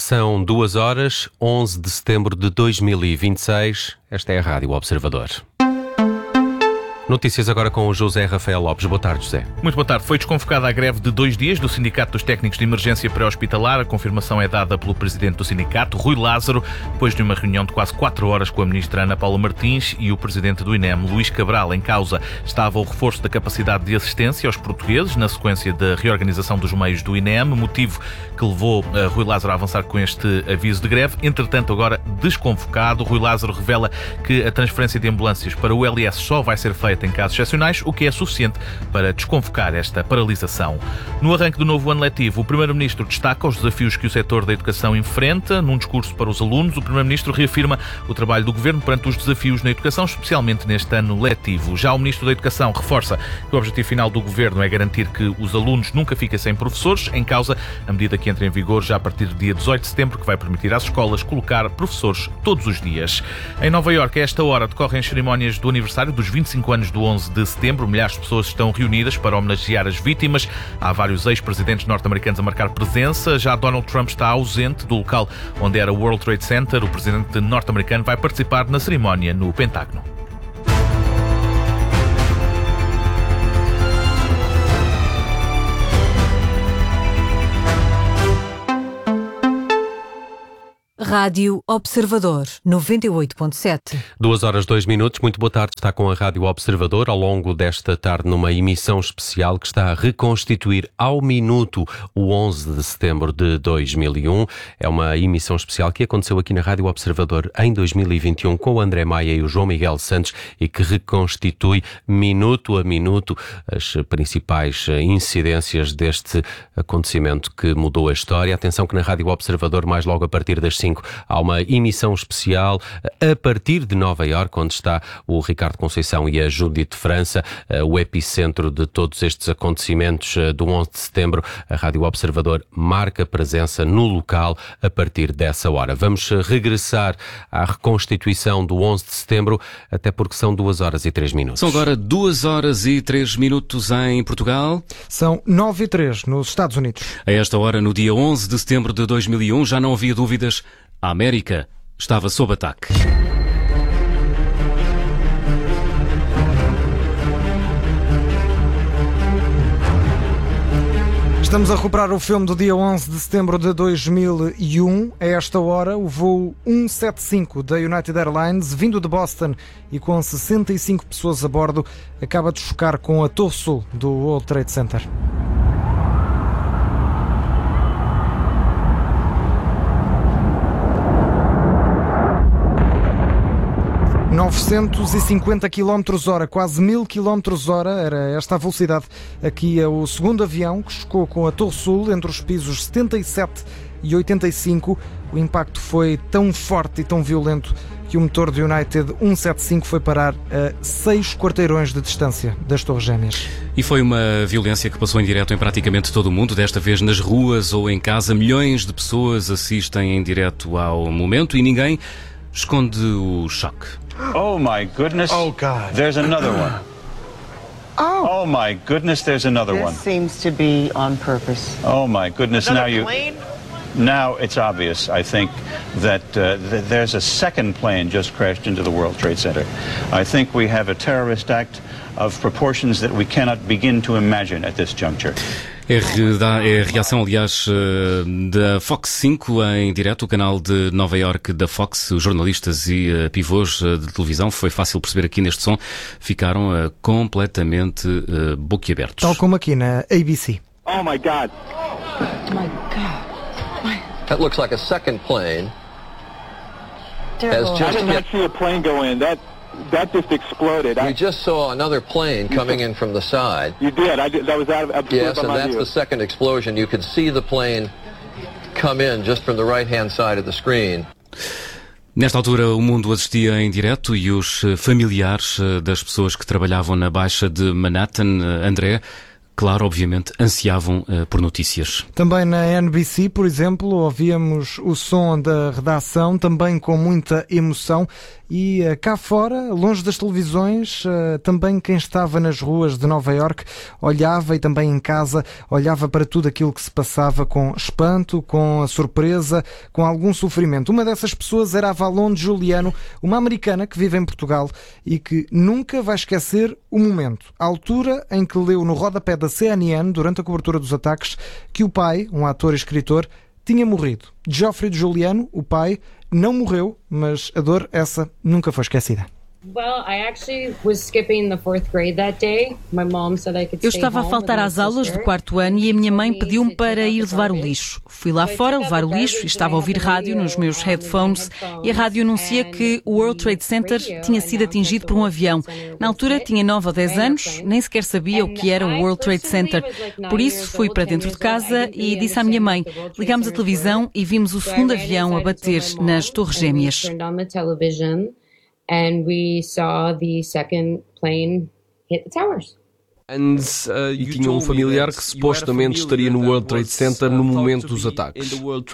São 2h, 11 de setembro de 2026. Esta é a Rádio Observador. Notícias agora com o José Rafael Lopes. Boa tarde, José. Muito boa tarde. Foi desconvocada a greve de 2 dias do Sindicato dos Técnicos de Emergência Pré-Hospitalar. A confirmação é dada pelo presidente do sindicato, Rui Lázaro, depois de uma reunião de quase 4 horas com a ministra Ana Paula Martins e o presidente do INEM, Luís Cabral. Em causa estava o reforço da capacidade de assistência aos portugueses na sequência da reorganização dos meios do INEM, motivo que levou Rui Lázaro a avançar com este aviso de greve. Entretanto, agora desconvocado, Rui Lázaro revela que a transferência de ambulâncias para o LS só vai ser feita em casos excepcionais, o que é suficiente para desconvocar esta paralisação. No arranque do novo ano letivo, o Primeiro-Ministro destaca os desafios que o setor da educação enfrenta. Num discurso para os alunos, o Primeiro-Ministro reafirma o trabalho do Governo perante os desafios na educação, especialmente neste ano letivo. Já o Ministro da Educação reforça que o objetivo final do Governo é garantir que os alunos nunca fiquem sem professores. Em causa, a medida que entra em vigor já a partir do dia 18 de setembro, que vai permitir às escolas colocar professores todos os dias. Em Nova Iorque, a esta hora, decorrem as cerimónias do aniversário dos 25 anos do 11 de setembro. Milhares de pessoas estão reunidas para homenagear as vítimas. Há vários ex-presidentes norte-americanos a marcar presença. Já Donald Trump está ausente do local onde era o World Trade Center. O presidente norte-americano vai participar na cerimónia no Pentágono. Rádio Observador 98.7. 2h02. Muito boa tarde. Está com a Rádio Observador ao longo desta tarde numa emissão especial que está a reconstituir ao minuto o 11 de setembro de 2001. É uma emissão especial que aconteceu aqui na Rádio Observador em 2021 com o André Maia e o João Miguel Santos e que reconstitui minuto a minuto as principais incidências deste acontecimento que mudou a história. Atenção que na Rádio Observador, mais logo a partir das 5, há uma emissão especial a partir de Nova Iorque, onde está o Ricardo Conceição e a Judite França, o epicentro de todos estes acontecimentos do 11 de setembro. A Rádio Observador marca presença no local a partir dessa hora. Vamos regressar à reconstituição do 11 de setembro, até porque são 2h03. São agora 2h03 em Portugal. São 9h03 nos Estados Unidos. A esta hora, no dia 11 de setembro de 2001, já não havia dúvidas. A América estava sob ataque. Estamos a recuperar o filme do dia 11 de setembro de 2001. A esta hora, o voo 175 da United Airlines, vindo de Boston e com 65 pessoas a bordo, acaba de chocar com a Torre Sul do World Trade Center. ...950 km/h, quase 1000 km/h, era esta a velocidade. Aqui é o segundo avião que chocou com a Torre Sul entre os pisos 77 e 85. O impacto foi tão forte e tão violento que o motor do United 175 foi parar a 6 quarteirões de distância das Torres Gêmeas. E foi uma violência que passou em direto em praticamente todo o mundo, desta vez nas ruas ou em casa. Milhões de pessoas assistem em direto ao momento e ninguém esconde o choque. Oh my goodness. Oh God. There's another one. Oh my goodness, there's another one. This seems to be on purpose. Oh my goodness. Now it's obvious, I think, that there's a second plane just crashed into the World Trade Center. I think we have a terrorist act of proportions that we cannot begin to imagine at this juncture. É a reação, aliás, da Fox 5 em direto, o canal de Nova Iorque da Fox. Os jornalistas e pivôs de televisão, foi fácil perceber aqui neste som, ficaram completamente boquiabertos. Tal como aqui na ABC. Oh my God. Oh my God. That looks like a second plane. Terrible. I did not see a plane go in. That just exploded. We just saw another plane coming in from the side. You did. That was out of absolutely. Yes, and that's the second explosion. You could see the plane come in just from the right-hand side of the screen. Nesta altura o mundo assistia em direto e os familiares das pessoas que trabalhavam na Baixa de Manhattan, André, claro, obviamente, ansiavam por notícias. Também na NBC, por exemplo, ouvíamos o som da redação, também com muita emoção, E cá fora, longe das televisões, também quem estava nas ruas de Nova Iorque olhava, e também em casa, olhava para tudo aquilo que se passava com espanto, com surpresa, com algum sofrimento. Uma dessas pessoas era a Valonde Juliano, uma americana que vive em Portugal e que nunca vai esquecer o momento, a altura em que leu no rodapé da CNN, durante a cobertura dos ataques, que o pai, um ator e escritor, tinha morrido. Geoffrey Juliano, o pai, não morreu, mas a dor, essa, nunca foi esquecida. Eu estava a faltar às aulas do quarto ano e a minha mãe pediu-me para ir levar o lixo. Fui lá fora levar o lixo e estava a ouvir rádio nos meus headphones e a rádio anuncia que o World Trade Center tinha sido atingido por um avião. Na altura tinha 9 ou 10 anos, nem sequer sabia o que era o World Trade Center. Por isso fui para dentro de casa e disse à minha mãe. Ligámos a televisão e vimos o segundo avião a bater nas Torres Gêmeas. And we saw the second plane hit the towers. E tinha um familiar que supostamente estaria no World Trade Center no momento dos ataques.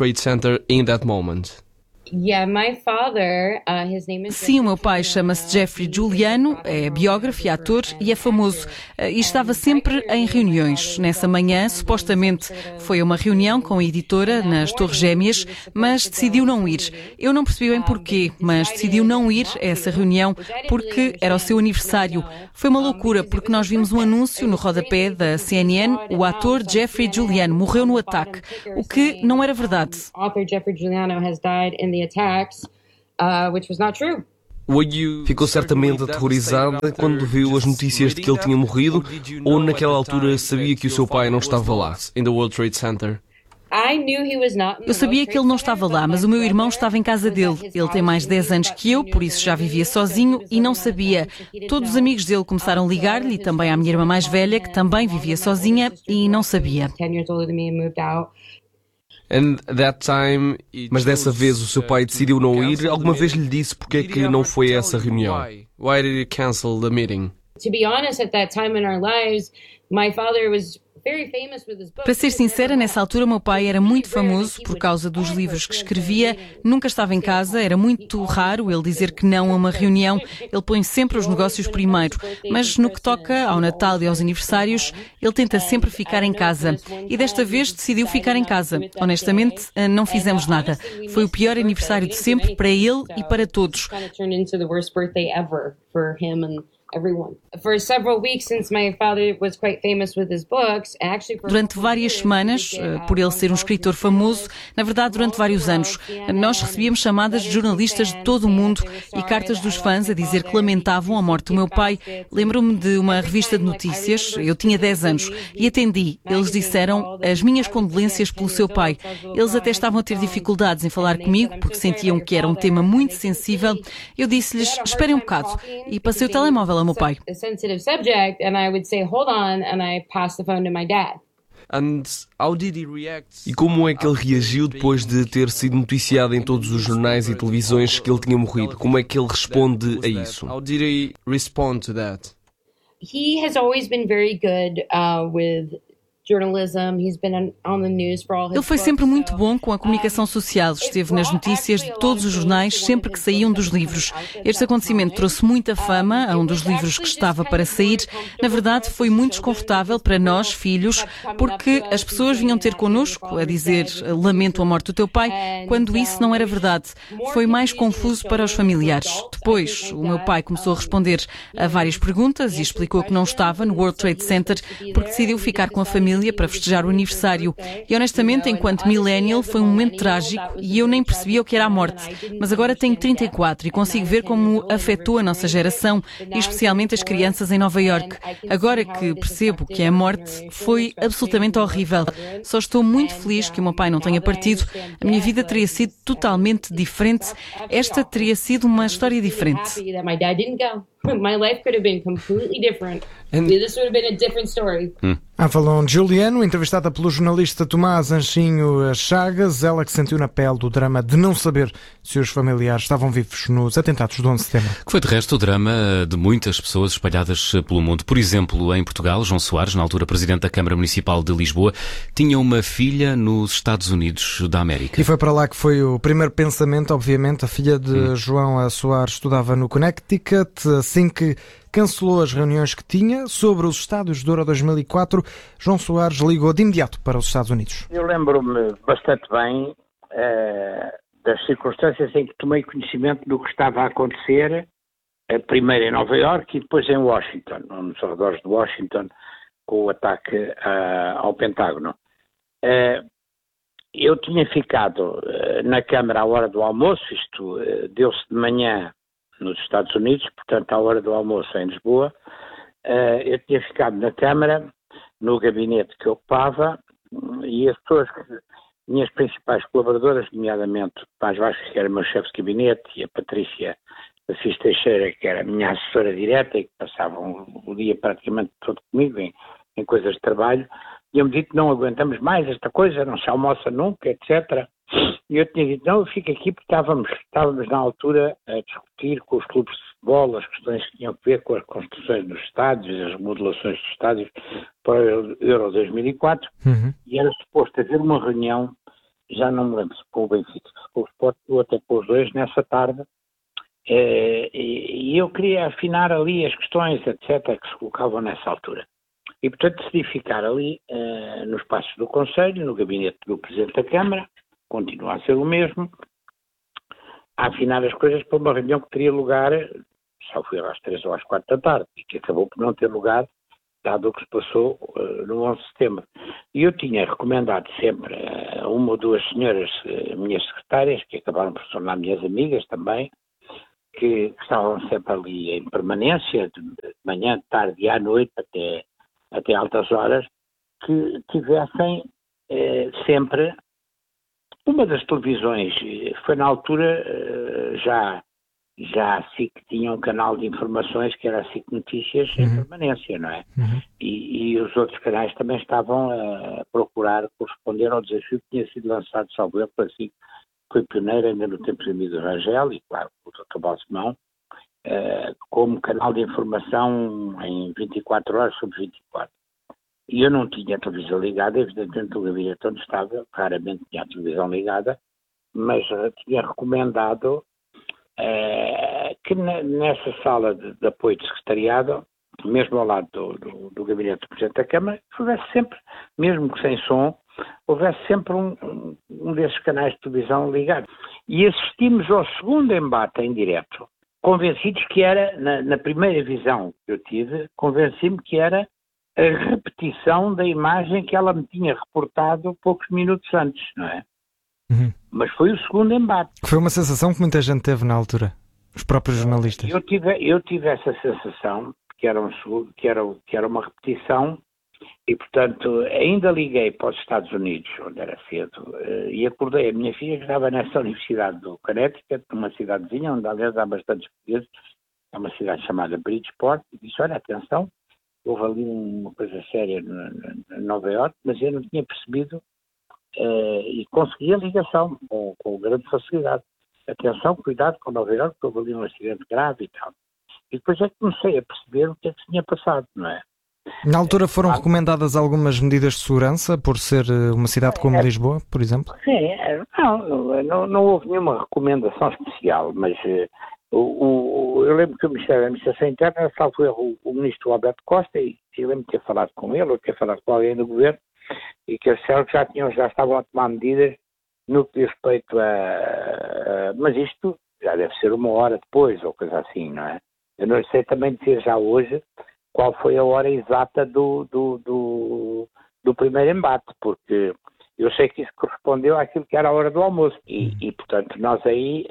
Sim, o meu pai chama-se Geoffrey Juliano, é biógrafo e ator e é famoso. E estava sempre em reuniões. Nessa manhã, supostamente, foi a uma reunião com a editora nas Torres Gêmeas, mas decidiu não ir. Eu não percebi bem porquê, mas decidiu não ir a essa reunião porque era o seu aniversário. Foi uma loucura, porque nós vimos um anúncio no rodapé da CNN, o ator Geoffrey Juliano morreu no ataque, o que não era verdade. Ficou certamente aterrorizada quando viu as notícias de que ele tinha morrido, ou naquela altura sabia que o seu pai não estava lá, no World Trade Center? Eu sabia que ele não estava lá, mas o meu irmão estava em casa dele. Ele tem mais de 10 anos que eu, por isso já vivia sozinho e não sabia. Todos os amigos dele começaram a ligar-lhe e também à minha irmã mais velha, que também vivia sozinha e não sabia. Mas dessa vez o seu pai decidiu não ir. Alguma vez lhe disse porque é que não foi a essa reunião? Why did he cancel the meeting? To be honest, at that time in our lives, my father was Para ser sincera, nessa altura o meu pai era muito famoso por causa dos livros que escrevia, nunca estava em casa, era muito raro ele dizer que não a uma reunião, ele põe sempre os negócios primeiro, mas no que toca ao Natal e aos aniversários, ele tenta sempre ficar em casa. E desta vez decidiu ficar em casa. Honestamente, não fizemos nada. Foi o pior aniversário de sempre para ele e para todos. Durante várias semanas, por ele ser um escritor famoso, na verdade durante vários anos, nós recebíamos chamadas de jornalistas de todo o mundo e cartas dos fãs a dizer que lamentavam a morte do meu pai. Lembro-me de uma revista de notícias, eu tinha 10 anos, e atendi. Eles disseram as minhas condolências pelo seu pai. Eles até estavam a ter dificuldades em falar comigo, porque sentiam que era um tema muito sensível. Eu disse-lhes, esperem um bocado, e passei o telemóvel ao meu pai. E como é que ele reagiu depois de ter sido noticiado em todos os jornais e televisões que ele tinha morrido? Como é que ele responde a isso? How did he respond to that? He has always been very good with Ele foi sempre muito bom com a comunicação social, esteve nas notícias de todos os jornais sempre que saíam dos livros. Este acontecimento trouxe muita fama a um dos livros que estava para sair. Na verdade, foi muito desconfortável para nós, filhos, porque as pessoas vinham ter connosco a dizer lamento a morte do teu pai, quando isso não era verdade. Foi mais confuso para os familiares. Depois, o meu pai começou a responder a várias perguntas e explicou que não estava no World Trade Center porque decidiu ficar com a família para festejar o aniversário. E honestamente, enquanto millennial, foi um momento trágico e eu nem percebia o que era a morte. Mas agora tenho 34 e consigo ver como afetou a nossa geração e especialmente as crianças em Nova Iorque. Agora que percebo que a morte foi absolutamente horrível. Só estou muito feliz que o meu pai não tenha partido. A minha vida teria sido totalmente diferente. Esta teria sido uma história diferente. My life could have been completely different. This would have been a different story. Avalon Juliano, entrevistada pelo jornalista Tomás Anchinho Chagas, ela que sentiu na pele o drama de não saber se os familiares estavam vivos nos atentados do 11 de setembro. Que foi, de resto, o drama de muitas pessoas espalhadas pelo mundo. Por exemplo, em Portugal, João Soares, na altura Presidente da Câmara Municipal de Lisboa, tinha uma filha nos Estados Unidos da América. E foi para lá que foi o primeiro pensamento, obviamente. A filha de João Soares estudava no Connecticut. Assim que cancelou as reuniões que tinha sobre os estádios do Euro 2004, João Soares ligou de imediato para os Estados Unidos. Eu lembro-me bastante bem das circunstâncias em que tomei conhecimento do que estava a acontecer, primeiro em Nova Iorque e depois em Washington, nos arredores de Washington, com o ataque ao Pentágono. Eu tinha ficado na Câmara à hora do almoço, isto deu-se de manhã nos Estados Unidos, portanto à hora do almoço em Lisboa. Eu tinha ficado na Câmara, no gabinete que ocupava, e as pessoas, minhas principais colaboradoras, nomeadamente o Paz Vasco, que era meu chefe de gabinete, e a Patrícia Assis Teixeira, que era a minha assessora direta e que passavam o dia praticamente todo comigo em coisas de trabalho, tinham-me dito que não aguentamos mais esta coisa, não se almoça nunca, etc. E eu tinha dito, não, eu fico aqui porque estávamos na altura a discutir com os clubes de futebol as questões que tinham a ver com as construções dos estádios, as remodelações dos estádios para o Euro 2004, e era suposto haver uma reunião, já não me lembro se com o Benfica, com o Sport, ou até com os dois, nessa tarde, e eu queria afinar ali as questões, etc., que se colocavam nessa altura. E, portanto, decidi ficar ali nos passos do Conselho, no gabinete do Presidente da Câmara, continua a ser o mesmo, a afinar as coisas para uma reunião que teria lugar, só foi às 3 ou às 4 da tarde, e que acabou por não ter lugar, dado o que se passou no 11 de setembro. E eu tinha recomendado sempre a uma ou duas senhoras, minhas secretárias, que acabaram por se tornar minhas amigas também, que estavam sempre ali em permanência, de manhã, de tarde e à noite, até altas horas, que tivessem sempre uma das televisões. Foi na altura já a SIC tinha um canal de informações que era a SIC Notícias em permanência, não é? E os outros canais também estavam a procurar corresponder ao desafio que tinha sido lançado, salvo eu, para a SIC. Foi pioneiro ainda no tempo de Emílio Rangel e, claro, o Dr. Balsemão, como canal de informação em 24 horas sobre 24. E eu não tinha a televisão ligada, evidentemente o gabinete onde estava, raramente tinha a televisão ligada, mas tinha recomendado que nessa sala de apoio de secretariado, mesmo ao lado do gabinete do Presidente da Câmara, houvesse sempre, mesmo que sem som, houvesse sempre um desses canais de televisão ligado. E assistimos ao segundo embate em direto, convencidos que era, na primeira visão que eu tive, convenci-me que era a repetição da imagem que ela me tinha reportado poucos minutos antes, não é? Mas foi o segundo embate. Foi uma sensação que muita gente teve na altura, os próprios jornalistas. Eu tive essa sensação que era uma repetição e, portanto, ainda liguei para os Estados Unidos, onde era cedo, e acordei a minha filha que estava nessa universidade do Connecticut, numa cidadezinha onde, aliás, há bastantes portugueses, é uma cidade chamada Bridgeport, e disse, olha, atenção, houve ali uma coisa séria em Nova Iorque, mas eu não tinha percebido e consegui a ligação com grande facilidade. Atenção, cuidado com Nova Iorque, houve ali um acidente grave e tal. E depois é que comecei a perceber o que é que se tinha passado, não é? Na altura foram recomendadas algumas medidas de segurança, por ser uma cidade como Lisboa, por exemplo? Sim, não houve nenhuma recomendação especial, mas eu lembro que o Ministério da Administração Interna salvou o Ministro Alberto Costa e eu lembro de ter falado com ele, ou ter falado com alguém do Governo, e que eles disseram que já estavam a tomar medidas no que diz respeito mas isto já deve ser uma hora depois, ou coisa assim, não é? Eu não sei também dizer já hoje qual foi a hora exata do primeiro embate, porque eu sei que isso correspondeu àquilo que era a hora do almoço. E portanto, nós aí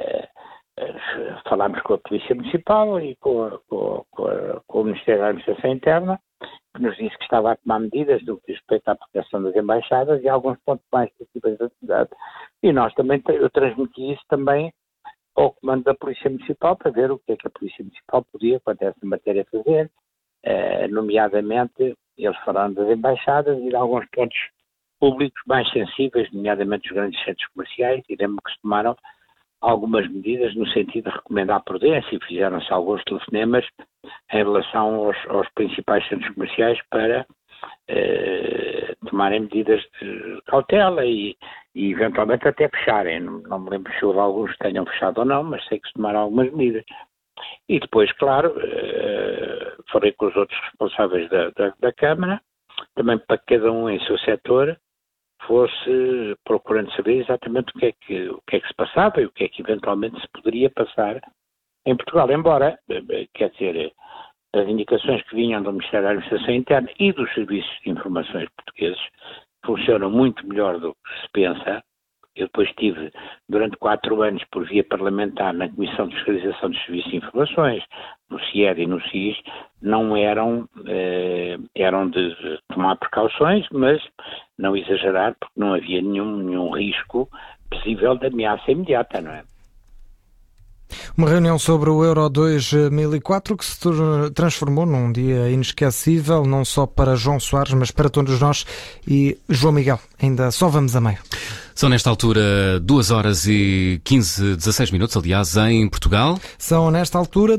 falámos com a Polícia Municipal e com o Ministério da Administração Interna, que nos disse que estava a tomar medidas no que diz respeito à proteção das embaixadas e alguns pontos mais sensíveis da cidade. E nós também, eu transmiti isso também ao comando da Polícia Municipal para ver o que é que a Polícia Municipal podia, quanto a essa matéria, fazer, nomeadamente eles falaram das embaixadas e de alguns pontos públicos mais sensíveis, nomeadamente os grandes centros comerciais, e lembro que se tomaram algumas medidas no sentido de recomendar prudência e fizeram-se alguns telefonemas em relação aos principais centros comerciais para tomarem medidas de cautela e eventualmente até fecharem. Não me lembro se houve alguns que tenham fechado ou não, mas sei que se tomaram algumas medidas. E depois, claro, falei com os outros responsáveis da Câmara, também para que cada um em seu setor fosse procurando saber exatamente o que é que se passava e o que é que eventualmente se poderia passar em Portugal. Embora, quer dizer, as indicações que vinham do Ministério da Administração Interna e dos Serviços de Informações portugueses funcionam muito melhor do que se pensa. Eu depois estive durante 4 anos por via parlamentar na Comissão de Fiscalização dos Serviços de Informações, no CIED e no SIS, não eram de tomar precauções, mas não exagerar, porque não havia nenhum risco possível de ameaça imediata, não é? Uma reunião sobre o Euro 2004 que se transformou num dia inesquecível, não só para João Soares, mas para todos nós. E João Miguel, ainda só vamos a meio. São nesta altura 2 horas e 16 minutos, aliás, em Portugal. São nesta altura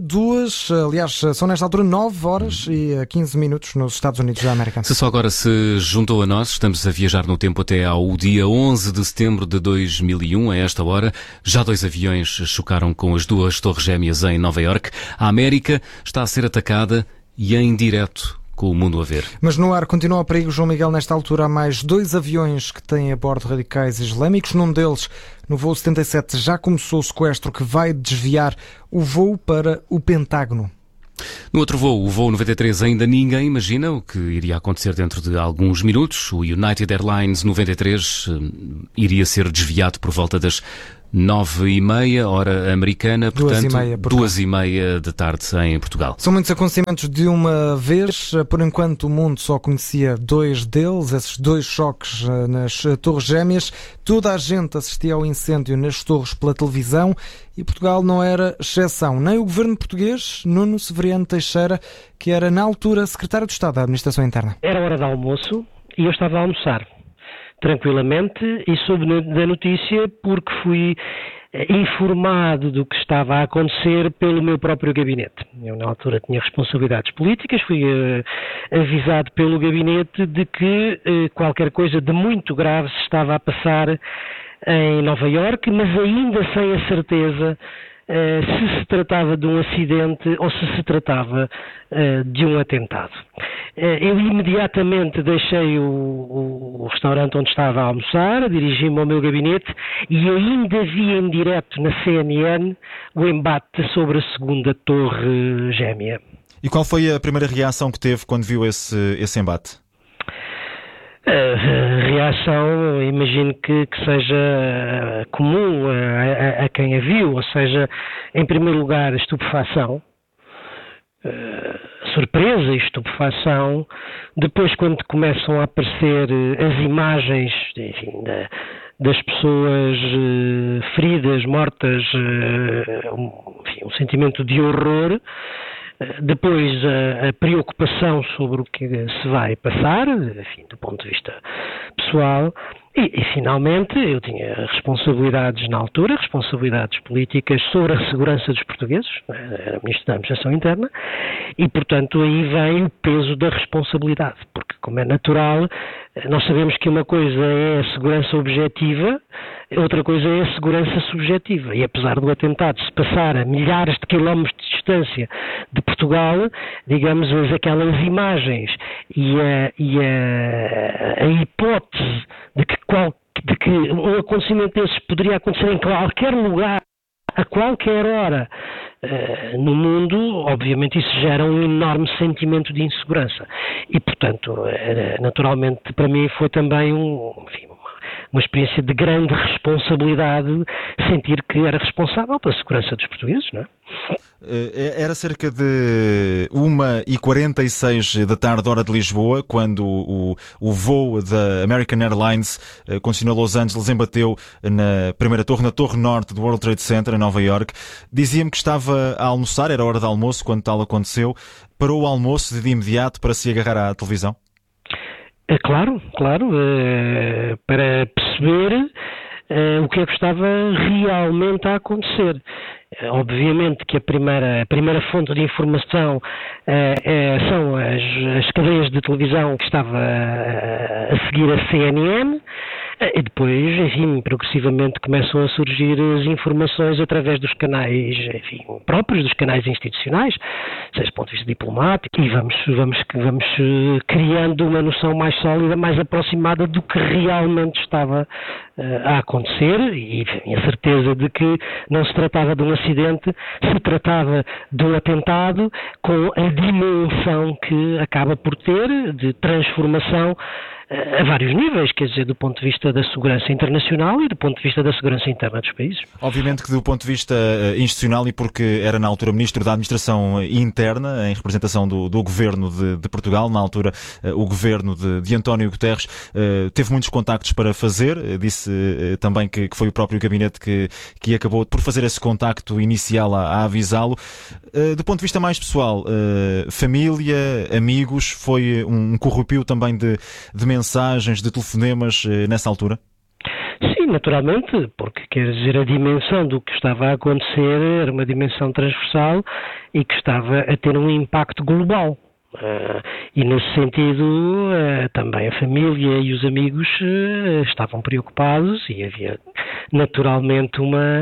9 horas e 15 minutos nos Estados Unidos da América. Se só agora se juntou a nós, estamos a viajar no tempo até ao dia 11 de setembro de 2001. A esta hora, já 2 aviões chocaram com as 2 torres gêmeas em Nova Iorque. A América está a ser atacada e em direto, com o mundo a ver. Mas no ar continua o perigo, João Miguel. Nesta altura há mais 2 aviões que têm a bordo radicais islâmicos. Num deles, no voo 77, já começou o sequestro que vai desviar o voo para o Pentágono. No outro voo, o voo 93, ainda ninguém imagina o que iria acontecer dentro de alguns minutos. O United Airlines 93 iria ser desviado por volta das 9h30, hora americana, portanto 2h30 da tarde em Portugal. São muitos acontecimentos de uma vez. Por enquanto o mundo só conhecia 2 deles, esses 2 choques nas torres gêmeas. Toda a gente assistia ao incêndio nas torres pela televisão e Portugal não era exceção. Nem o governo português, Nuno Severiano Teixeira, que era na altura secretário de Estado da Administração Interna. Era hora de almoço e eu estava a almoçar tranquilamente e soube da notícia porque fui informado do que estava a acontecer pelo meu próprio gabinete. Eu na altura tinha responsabilidades políticas, fui avisado pelo gabinete de que qualquer coisa de muito grave se estava a passar em Nova Iorque, mas ainda sem a certeza se tratava de um acidente ou se tratava de um atentado. Eu imediatamente deixei o restaurante onde estava a almoçar, dirigi-me ao meu gabinete e ainda vi em direto na CNN o embate sobre a segunda torre gêmea. E qual foi a primeira reação que teve quando viu esse embate? A reação, imagino que seja comum a quem a viu, ou seja, em primeiro lugar, estupefação, surpresa e estupefação. Depois, quando começam a aparecer as imagens, enfim, das pessoas feridas, mortas, enfim, um sentimento de horror. Depois a preocupação sobre o que se vai passar, enfim, do ponto de vista pessoal, e finalmente eu tinha responsabilidades na altura, responsabilidades políticas sobre a segurança dos portugueses, era Ministro da Administração Interna, e portanto aí vem o peso da responsabilidade, porque como é natural, nós sabemos que uma coisa é a segurança objetiva, outra coisa é a segurança subjetiva, e apesar do atentado se passar a milhares de quilómetros de distância de Portugal, digamos, aquelas imagens e a hipótese de que um acontecimento desses poderia acontecer em qualquer lugar, a qualquer hora no mundo, obviamente isso gera um enorme sentimento de insegurança. E, portanto, naturalmente, para mim foi também uma experiência de grande responsabilidade, sentir que era responsável pela segurança dos portugueses, não é? Era cerca de 1h46 da tarde, hora de Lisboa, quando o voo da American Airlines, com destino a Los Angeles, embateu na primeira torre, na Torre Norte do World Trade Center, em Nova Iorque. Dizia-me que estava a almoçar, era hora de almoço quando tal aconteceu. Parou o almoço de imediato para se agarrar à televisão? Claro, para perceber o que é que estava realmente a acontecer. Obviamente que a primeira fonte de informação são as cadeias de televisão que estava a seguir a CNN, e depois, enfim, progressivamente começam a surgir as informações através dos canais, enfim, próprios dos canais institucionais, seja do ponto de vista diplomático, e vamos criando uma noção mais sólida, mais aproximada do que realmente estava a acontecer, e enfim, a certeza de que não se tratava de um acidente, se tratava de um atentado com a dimensão que acaba por ter de transformação a vários níveis, quer dizer, do ponto de vista da segurança internacional e do ponto de vista da segurança interna dos países. Obviamente que do ponto de vista institucional, e porque era na altura Ministro da Administração Interna, em representação do Governo de Portugal, na altura o Governo de António Guterres, teve muitos contactos para fazer, disse também que foi o próprio gabinete que acabou por fazer esse contacto inicial a avisá-lo. Do ponto de vista mais pessoal, família, amigos, foi um corrupio também de mensagens, de telefonemas nessa altura? Sim, naturalmente, porque quer dizer, a dimensão do que estava a acontecer era uma dimensão transversal e que estava a ter um impacto global. E nesse sentido também a família e os amigos estavam preocupados e havia naturalmente uma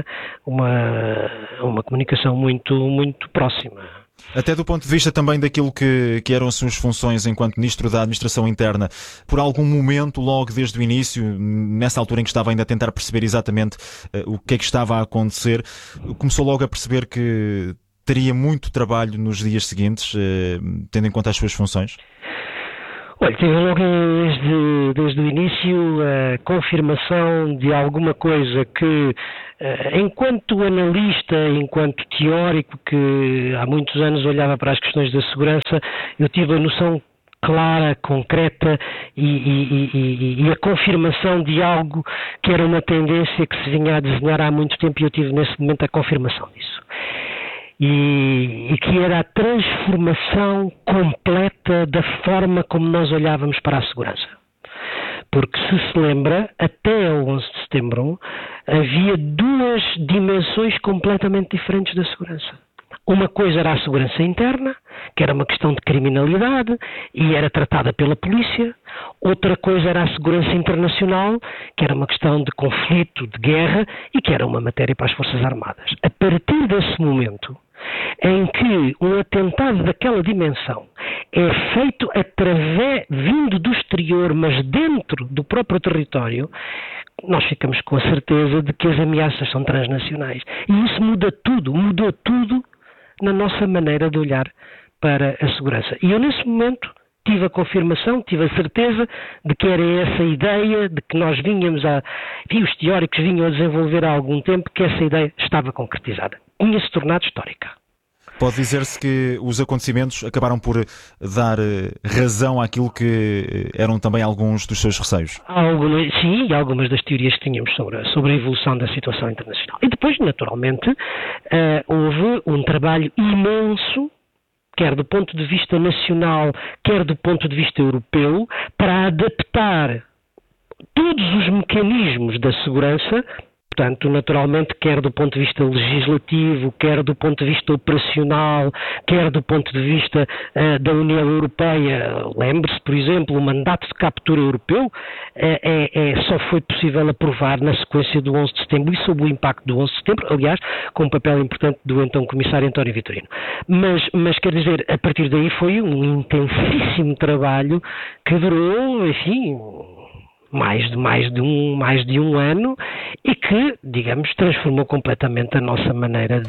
comunicação muito próxima. Até do ponto de vista também daquilo que eram as suas funções enquanto Ministro da Administração Interna, por algum momento, logo desde o início, nessa altura em que estava ainda a tentar perceber exatamente o que é que estava a acontecer, começou logo a perceber que teria muito trabalho nos dias seguintes, tendo em conta as suas funções? Olha, teve logo desde o início a confirmação de alguma coisa que, enquanto analista, enquanto teórico que há muitos anos olhava para as questões da segurança, eu tive a noção clara, concreta e a confirmação de algo que era uma tendência que se vinha a desenhar há muito tempo, e eu tive nesse momento a confirmação disso. E que era a transformação completa da forma como nós olhávamos para a segurança. Porque, se lembra, até o 11 de setembro havia duas dimensões completamente diferentes da segurança. Uma coisa era a segurança interna, que era uma questão de criminalidade e era tratada pela polícia. Outra coisa era a segurança internacional, que era uma questão de conflito, de guerra, e que era uma matéria para as Forças Armadas. A partir desse momento em que um atentado daquela dimensão é feito vindo do exterior, mas dentro do próprio território, nós ficamos com a certeza de que as ameaças são transnacionais. E isso mudou tudo na nossa maneira de olhar para a segurança. E eu, nesse momento, tive a confirmação, tive a certeza de que era essa ideia, de que nós os teóricos vinham a desenvolver há algum tempo, que essa ideia estava concretizada. Tinha-se tornado histórica. Pode dizer-se que os acontecimentos acabaram por dar razão àquilo que eram também alguns dos seus receios? Sim, e algumas das teorias que tínhamos sobre a evolução da situação internacional. E depois, naturalmente, houve um trabalho imenso, quer do ponto de vista nacional, quer do ponto de vista europeu, para adaptar todos os mecanismos da segurança. Portanto, naturalmente, quer do ponto de vista legislativo, quer do ponto de vista operacional, quer do ponto de vista da União Europeia. Lembre-se, por exemplo, o mandato de captura europeu só foi possível aprovar na sequência do 11 de setembro e sob o impacto do 11 de setembro, aliás, com um papel importante do então Comissário António Vitorino. Mas quer dizer, a partir daí foi um intensíssimo trabalho que durou, enfim, mais de um ano, e que, digamos, transformou completamente a nossa maneira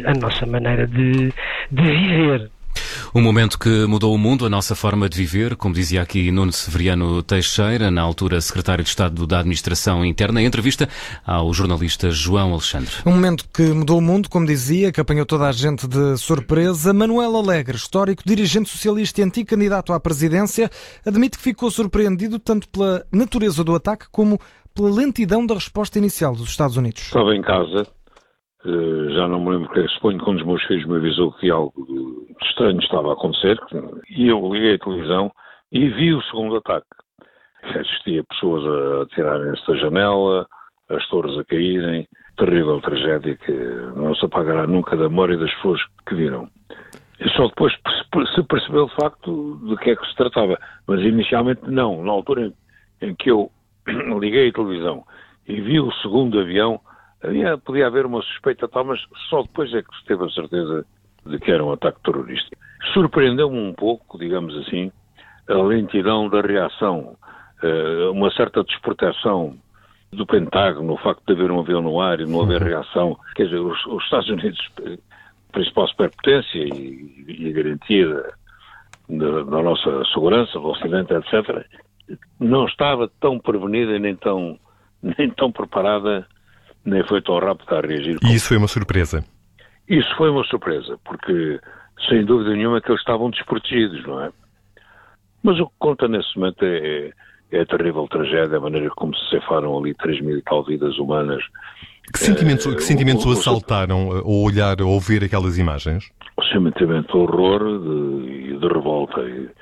de viver. Um momento que mudou o mundo, a nossa forma de viver, como dizia aqui Nuno Severiano Teixeira, na altura Secretário de Estado da Administração Interna, em entrevista ao jornalista João Alexandre. Um momento que mudou o mundo, como dizia, que apanhou toda a gente de surpresa. Manuel Alegre, histórico, dirigente socialista e antigo candidato à presidência, admite que ficou surpreendido tanto pela natureza do ataque como pela lentidão da resposta inicial dos Estados Unidos. Estava em casa, já não me lembro que suponho que um dos meus filhos me avisou que algo estranho estava a acontecer, e eu liguei a televisão e vi o segundo ataque. Existia pessoas a tirarem-se da janela, as torres a caírem, terrível tragédia que não se apagará nunca da memória das pessoas que viram. E só depois se percebeu de facto de que é que se tratava, mas inicialmente não. Na altura em que eu liguei a televisão e vi o segundo avião, podia haver uma suspeita tal, mas só depois é que se teve a certeza de que era um ataque terrorista. Surpreendeu-me um pouco, digamos assim, a lentidão da reação, uma certa desproteção do Pentágono, o facto de haver um avião no ar e não haver reação. Quer dizer, os Estados Unidos, principal superpotência e a garantia da nossa segurança, do Ocidente, etc., não estava tão prevenida nem tão preparada, nem foi tão rápida a reagir. E isso foi uma surpresa? Isso foi uma surpresa, porque, sem dúvida nenhuma, que eles estavam desprotegidos, não é? Mas o que conta nesse momento é a terrível tragédia, a maneira como se cefaram ali 3.000 e tal vidas humanas. Que sentimentos o assaltaram ao olhar, ao ver aquelas imagens? O sentimento de horror, de revolta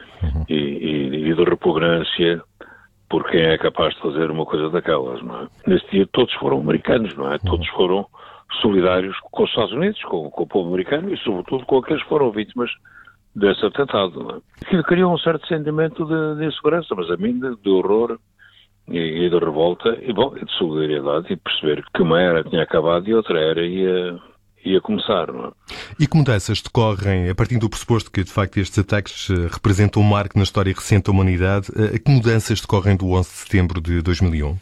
e de repugnância por quem é capaz de fazer uma coisa daquelas, não é? Nesse dia todos foram americanos, não é? Todos foram solidários com os Estados Unidos, com o povo americano e sobretudo com aqueles que foram vítimas desse atentado, não é? Aquilo criou um certo sentimento de insegurança, mas a mim de horror e de revolta e de solidariedade, e perceber que uma era tinha acabado e outra era ia começar, não é? E que mudanças decorrem, a partir do pressuposto que de facto estes ataques representam um marco na história recente da humanidade, que mudanças decorrem do 11 de setembro de 2001?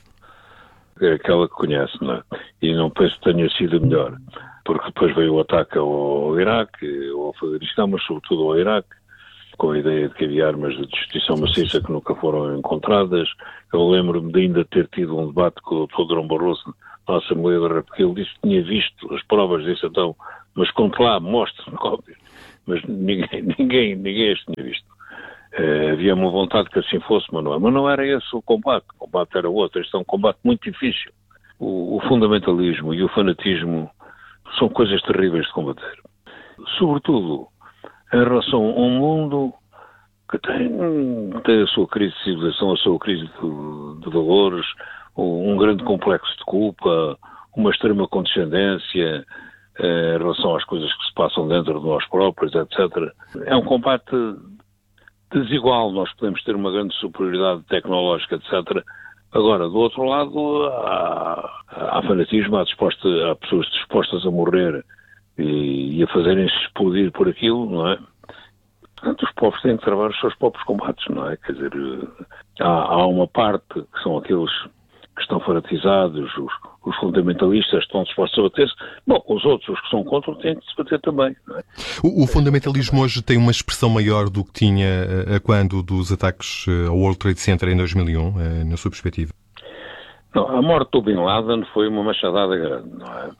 É aquela que conhece, não é? E não penso que tenha sido melhor, porque depois veio o ataque ao Iraque, ao Afeganistão, mas sobretudo ao Iraque, com a ideia de que havia armas de destruição maciça que nunca foram encontradas. Eu lembro-me de ainda ter tido um debate com o Dr. Durão Barroso na Assembleia da República. Ele disse que tinha visto as provas disso, então, mas conte lá, mostre-me cópias. Mas ninguém as tinha visto. Havia uma vontade que assim fosse, mas não era esse o combate era outro. Este é um combate muito difícil. O fundamentalismo e o fanatismo são coisas terríveis de combater. Sobretudo em relação a um mundo que tem a sua crise de civilização, a sua crise de valores, um grande complexo de culpa, uma extrema condescendência em relação às coisas que se passam dentro de nós próprios, etc. É um combate desigual. Nós podemos ter uma grande superioridade tecnológica, etc. Agora, do outro lado, há fanatismo, há pessoas dispostas a morrer e a fazerem-se explodir por aquilo, não é? Portanto, os povos têm que travar os seus próprios combates, não é? Quer dizer, há uma parte que são aqueles que estão fanatizados, os fundamentalistas estão dispostos a bater-se. Bom, os outros, os que são contra, têm que se bater também, não é? O fundamentalismo hoje tem uma expressão maior do que tinha a quando dos ataques ao World Trade Center em 2001, na sua perspectiva? Não, a morte do Bin Laden foi uma machadada grande, não é?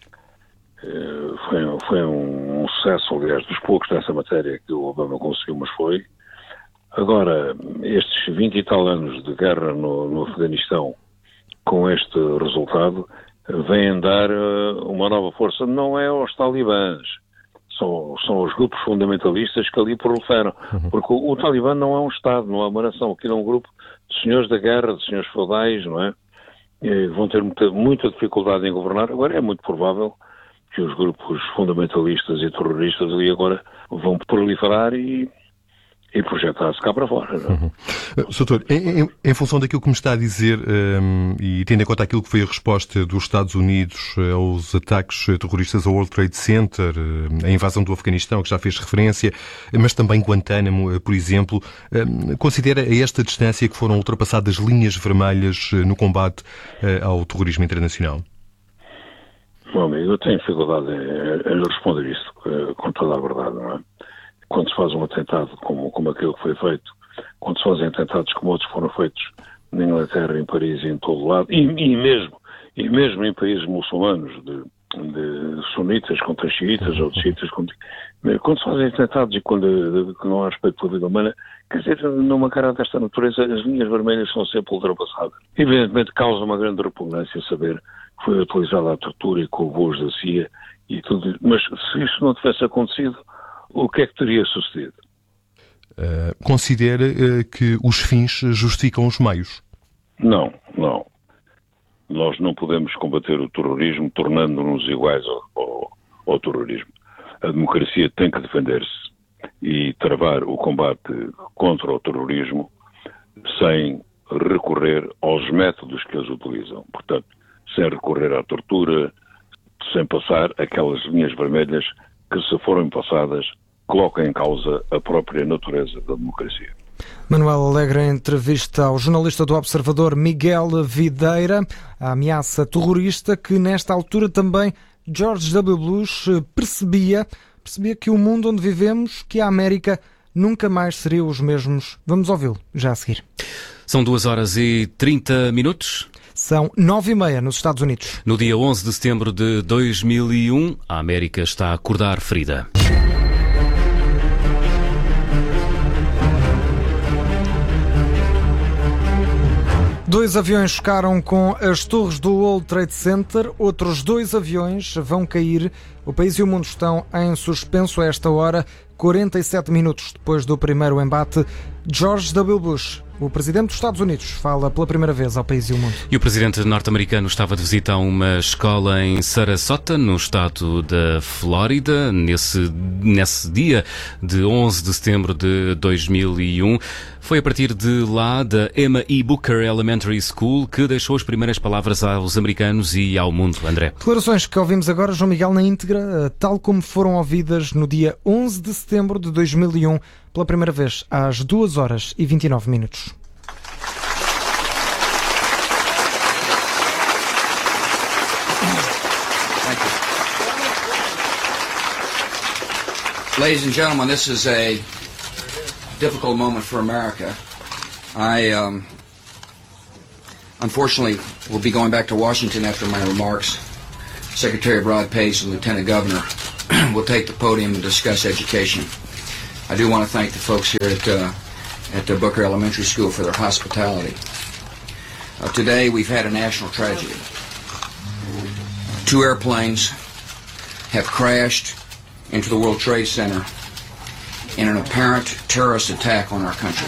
Foi um sucesso, aliás, dos poucos nessa matéria que o Obama conseguiu, mas foi. Agora, estes 20 e tal anos de guerra no Afeganistão, com este resultado, vêm dar uma nova força. Não é aos talibãs, são os grupos fundamentalistas que ali proliferam. Porque o Talibã não é um Estado, não é uma nação. Aquilo é um grupo de senhores da guerra, de senhores feudais, não é? E vão ter muita dificuldade em governar. Agora é muito provável que os grupos fundamentalistas e terroristas ali agora vão proliferar e projetar-se cá para fora. Soutor, em função daquilo que me está a dizer e tendo em conta aquilo que foi a resposta dos Estados Unidos aos ataques terroristas ao World Trade Center, a invasão do Afeganistão, que já fez referência, mas também Guantánamo, por exemplo, considera a esta distância que foram ultrapassadas linhas vermelhas no combate ao terrorismo internacional? Bom, amigo, eu tenho dificuldade em lhe responder isto com toda a verdade, não é? Quando se faz um atentado como aquele que foi feito, quando se fazem atentados como outros foram feitos na Inglaterra, em Paris e em todo lado, e mesmo em países muçulmanos, de sunitas contra xiitas ou de xiitas contra... Quando se fazem atentados e quando não há respeito pela vida humana, quer dizer, numa cara desta natureza, as linhas vermelhas são sempre ultrapassadas. Evidentemente causa uma grande repugnância saber que foi utilizada a tortura e com voos da CIA e tudo, mas se isso não tivesse acontecido, o que é que teria sucedido? Considera que os fins justificam os meios? Não. Nós não podemos combater o terrorismo tornando-nos iguais ao terrorismo. A democracia tem que defender-se e travar o combate contra o terrorismo sem recorrer aos métodos que eles utilizam. Portanto, sem recorrer à tortura, sem passar aquelas linhas vermelhas que, se forem passadas, colocam em causa a própria natureza da democracia. Manuel Alegre, em entrevista ao jornalista do Observador Miguel Videira, a ameaça terrorista que, nesta altura, também George W. Bush percebia que o mundo onde vivemos, que a América, nunca mais seriam os mesmos. Vamos ouvi-lo já a seguir. São 2h30. São 9h30 nos Estados Unidos. No dia 11 de setembro de 2001, a América está a acordar ferida. Dois aviões chocaram com as torres do World Trade Center. Outros 2 aviões vão cair. O país e o mundo estão em suspenso a esta hora, 47 minutos depois do primeiro embate. George W. Bush, o presidente dos Estados Unidos, fala pela primeira vez ao país e ao mundo. E o presidente norte-americano estava de visita a uma escola em Sarasota, no estado da Flórida, nesse dia de 11 de setembro de 2001. Foi a partir de lá, da Emma E. Booker Elementary School, que deixou as primeiras palavras aos americanos e ao mundo. André. Declarações que ouvimos agora, João Miguel, na íntegra, tal como foram ouvidas no dia 11 de setembro de 2001, pela primeira vez, às 2h29. Ladies and gentlemen, this is a difficult moment for America. I unfortunately will be going back to Washington after my remarks. Secretary Rod Pace and Lieutenant Governor will take the podium and discuss education. I do want to thank the folks here at the Booker Elementary School for their hospitality. Today we've had a national tragedy. 2 airplanes have crashed into the World Trade Center in an apparent terrorist attack on our country.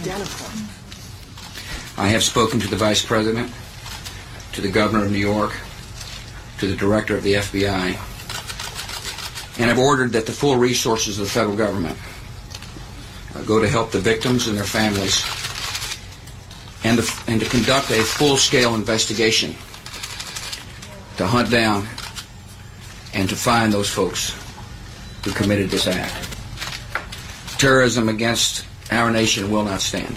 I have spoken to the Vice President, to the Governor of New York, to the Director of the FBI, and have ordered that the full resources of the federal government go to help the victims and their families and to conduct a full-scale investigation to hunt down and to find those folks who committed this act. Terrorism against our nation will not stand.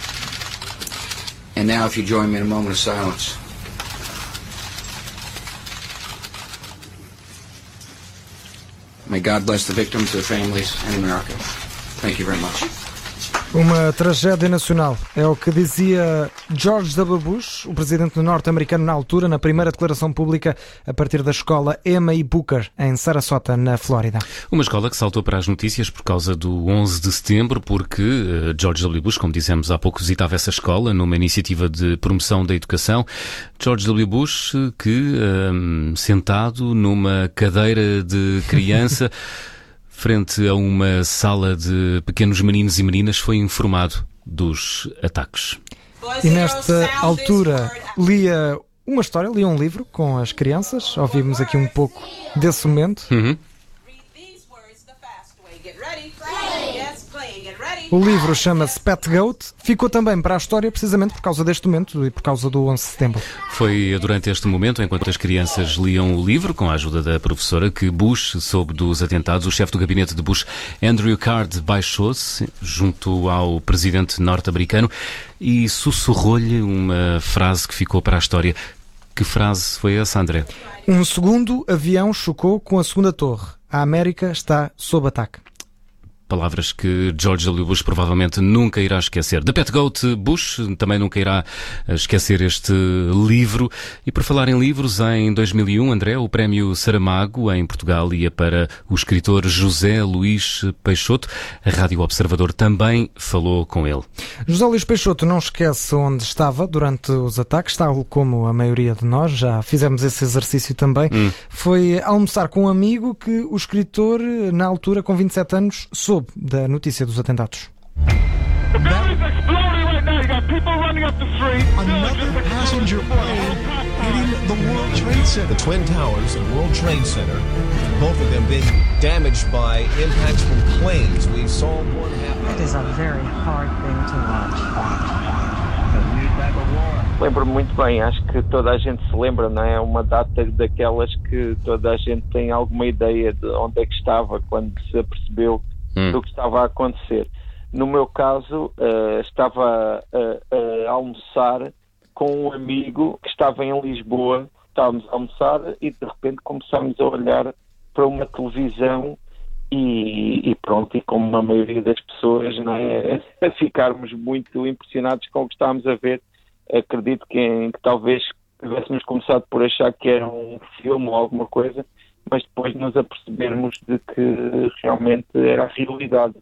And now if you join me in a moment of silence. May God bless the victims, their families, and America. Thank you very much. Uma tragédia nacional, é o que dizia George W. Bush, o presidente norte-americano na altura, na primeira declaração pública a partir da escola Emma E. Booker, em Sarasota, na Flórida. Uma escola que saltou para as notícias por causa do 11 de setembro, porque George W. Bush, como dissemos há pouco, visitava essa escola numa iniciativa de promoção da educação. George W. Bush, que sentado numa cadeira de criança, frente a uma sala de pequenos meninos e meninas, foi informado dos ataques. E nesta altura lia uma história, lia um livro com as crianças. Ouvimos aqui um pouco desse momento. O livro chama-se Pet Goat. Ficou também para a história precisamente por causa deste momento e por causa do 11 de setembro. Foi durante este momento, enquanto as crianças liam o livro, com a ajuda da professora, que Bush soube dos atentados. O chefe do gabinete de Bush, Andrew Card, baixou-se junto ao presidente norte-americano e sussurrou-lhe uma frase que ficou para a história. Que frase foi essa, André? Um segundo avião chocou com a segunda torre. A América está sob ataque. Palavras que George W. Bush provavelmente nunca irá esquecer. The Pet Goat, Bush também nunca irá esquecer este livro. E por falar em livros, em 2001, André, o prémio Saramago em Portugal ia para o escritor José Luís Peixoto. A Rádio Observador também falou com ele. José Luís Peixoto não esquece onde estava durante os ataques, tal como a maioria de nós, já fizemos esse exercício também. Foi almoçar com um amigo que o escritor, na altura, com 27 anos, soube da notícia dos atentados. The building's exploding right now. You got people running up the street. Another passenger plane hitting the World Trade Center. The Twin Towers and World Trade Center, both of them being damaged by impacts from planes. We saw one happen. It is a very hard thing to watch. Lembro-me muito bem, acho que toda a gente se lembra, não é? É uma data daquelas que toda a gente tem alguma ideia de onde é que estava quando se apercebeu do que estava a acontecer. No meu caso, estava a almoçar com um amigo que estava em Lisboa. Estávamos a almoçar e de repente começámos a olhar para uma televisão e pronto, e como a maioria das pessoas, não é? A ficarmos muito impressionados com o que estávamos a ver. Acredito que talvez tivéssemos começado por achar que era um filme ou alguma coisa, mas depois nos apercebermos de que realmente era a realidade.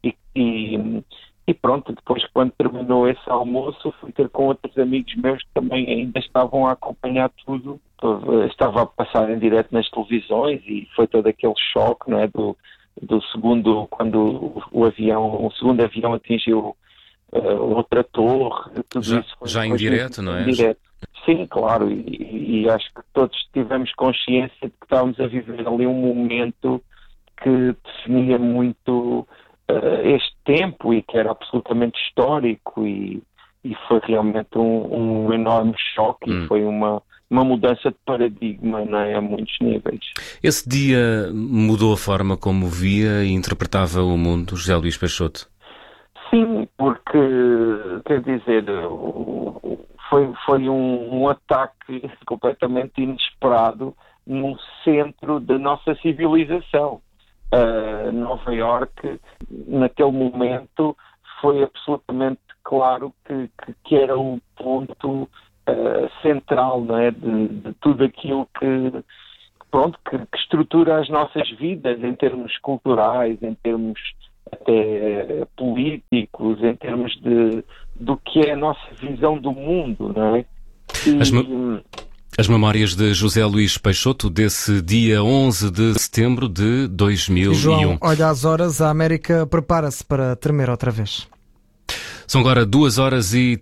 E pronto, depois quando terminou esse almoço, fui ter com outros amigos meus que também ainda estavam a acompanhar tudo. Estava a passar em direto nas televisões e foi todo aquele choque, não é? Do segundo, quando o segundo avião atingiu outra torre, tudo isso foi, já em direto, não é? Direto. Sim, claro, e acho que todos tivemos consciência de que estávamos a viver ali um momento que definia muito este tempo e que era absolutamente histórico e foi realmente um enorme choque e foi uma mudança de paradigma, não é? A muitos níveis. Esse dia mudou a forma como via e interpretava o mundo, José Luís Peixoto? Sim, porque, quer dizer, foi um ataque completamente inesperado no centro da nossa civilização. Nova Iorque, naquele momento, foi absolutamente claro que era o ponto central, não é? de tudo aquilo que estrutura as nossas vidas em termos culturais, em termos até políticos, em termos do que é a nossa visão do mundo, não é? As memórias de José Luís Peixoto desse dia 11 de setembro de 2001. João, olha as horas, a América prepara-se para tremer outra vez. São agora 2h30.